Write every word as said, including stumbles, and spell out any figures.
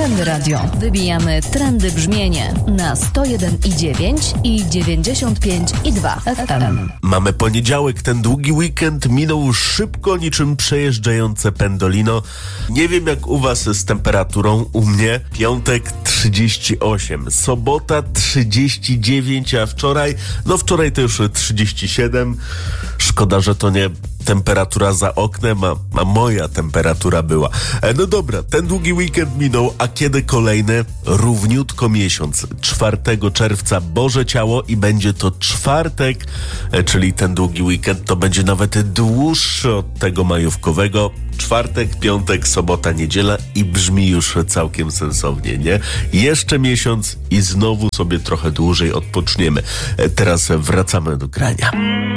Trendy Radio. Wybijamy trendy brzmienie na sto jeden i dziewięć i dziewięćdziesiąt pięć i dwa F M. Mamy poniedziałek, ten długi weekend minął szybko niczym przejeżdżające pendolino. Nie wiem jak u was z temperaturą, u mnie piątek trzydzieści osiem, sobota trzydzieści dziewięć, a wczoraj, no wczoraj to już trzydzieści siedem. Szkoda, że to nie temperatura za oknem, a, a moja temperatura była. E, no dobra, ten długi weekend minął, a kiedy kolejny? Równiutko miesiąc. czwartego czerwca Boże Ciało i będzie to czwartek, e, czyli ten długi weekend to będzie nawet dłuższy od tego majówkowego. Czwartek, piątek, sobota, niedziela i brzmi już całkiem sensownie, nie? Jeszcze miesiąc i znowu sobie trochę dłużej odpoczniemy. E, teraz wracamy do grania.